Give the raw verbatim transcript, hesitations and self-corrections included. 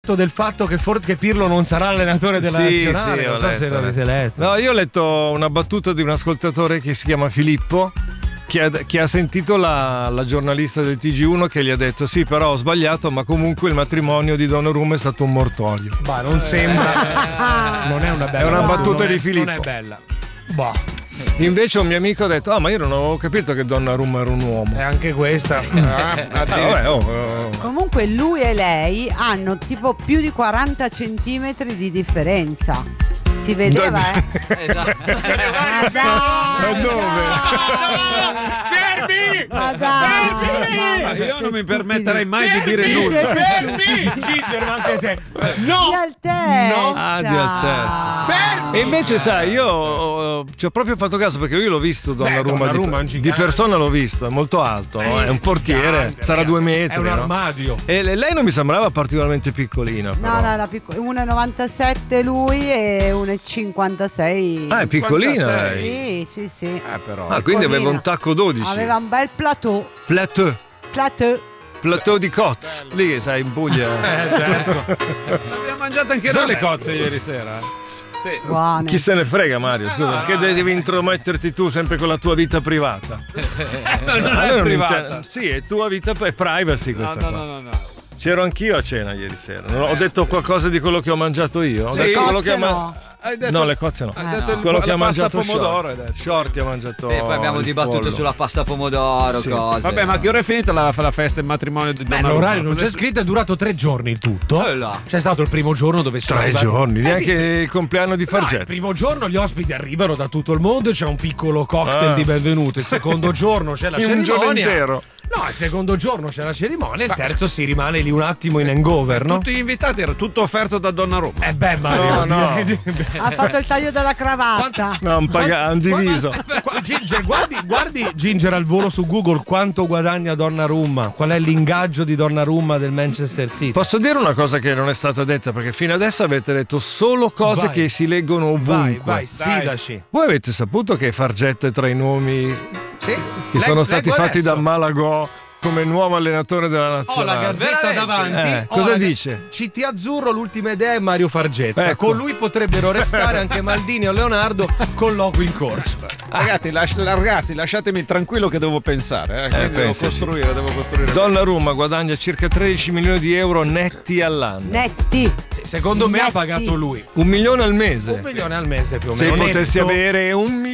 del fatto che, For- che Pirlo non sarà allenatore della sì, nazionale, sì, non so letto, se l'avete letto. No, io ho letto una battuta di un ascoltatore che si chiama Filippo, che ha, che ha sentito la, la giornalista del T G uno che gli ha detto sì, però ho sbagliato, ma comunque il matrimonio di Donnarumma è stato un mortorio. Ma non sembra, non è una bella è una battuta non di è, Filippo. Non è bella. Boh. Invece un mio amico ha detto: ah, ma io non avevo capito che Donnarumma era un uomo. E anche questa. Ah, vabbè, oh, oh. Comunque lui e lei hanno tipo più di quaranta centimetri di differenza. Si vedeva, eh? Esatto. Ma dai! Ma dove? Fermi! Ma dai! Ma io non mi permetterei mai di dire nulla. Fermi! Ginger, ma anche te. No! Di altezza! No. Ah, di altezza. Fermi! E invece, sai, io oh, ci ho proprio fatto caso perché io l'ho visto Donnarumma, Donnarumma è un di, gigante. di persona l'ho visto, è molto alto, no? È un portiere, Gigante, sarà due metri. È un no? armadio. E le- lei non mi sembrava particolarmente piccolina. Però. No, no, no, picco- uno virgola novantasette lui e uno virgola cinquantasei. Ah, è piccolina cinquantasei. lei. Sì, sì, sì. Eh, però. Ah, quindi aveva un tacco dodici. Aveva un bel plateau. Plateau. Plateau. Plateau di Coz. Lì, sai, in Puglia. Eh, certo. Abbiamo mangiato anche noi le cozze ieri sera. Sì. Buone. Chi se ne frega, Mario? Scusa, no, perché no. devi intrometterti tu sempre con la tua vita privata? non A me è non privata. inter- Sì, è tua vita, è privacy No, questa no, qua. no, no, no. C'ero anch'io a cena ieri sera. Non ho detto qualcosa di quello che ho mangiato io? Ho Sì, detto quello cozze che ho ma- no. Hai detto, No, le cozze no. hai detto il- Quello che la ha pasta mangiato pomodoro. hai Shorty. detto. Shorty ha mangiato. E poi abbiamo il dibattuto pollo. sulla pasta pomodoro, Sì. cose. Vabbè, ma che ora è finita la, la festa e il matrimonio di Beh, Donnarumma? l'orario non c'è Adesso- scritto, è durato tre giorni il tutto. Eh là. C'è stato il primo giorno dove sono Tre arrivati- giorni, Eh neanche sì. il compleanno di No, il Fargetto. primo giorno gli ospiti arrivano da tutto il mondo, c'è un piccolo cocktail Ah. di benvenuto. Il secondo giorno c'è la In cerimonia. un giorno intero. No, il secondo giorno c'è la cerimonia, il terzo si rimane lì un attimo in hangover, no? Tutti gli invitati era tutto offerto da Donnarumma. Eh beh, Mario. No, no. Ha fatto il taglio della cravatta. No, un paga- han diviso. Qua- Ginger, guardi, guardi Ginger al volo su Google quanto guadagna Donnarumma, qual è l'ingaggio di Donnarumma del Manchester City. Posso dire una cosa che non è stata detta? Perché fino adesso avete detto solo cose Vai. che si leggono ovunque. Vai, vai, sfidaci. Voi avete saputo che Fargetto è tra i nomi Sì. che sono stati fatti da Malagò come nuovo allenatore della Ho la nazionale? gazzetta Veramente? davanti. Eh, Ho cosa la ga- dice? C T Azzurro, l'ultima idea è Mario Fargetta. Ecco. Con lui potrebbero restare anche Maldini o Leonardo, colloquio in corso. Ragazzi, lasci- ragazzi, lasciatemi tranquillo che devo pensare. Eh. Quindi devo pensa, sì. costruire, devo costruire. Donnarumma guadagna circa tredici milioni di euro netti all'anno. Netti. Sì, secondo me ha Netti. pagato lui. Un milione al mese. Un milione al mese più o Se meno. potessi netto. avere un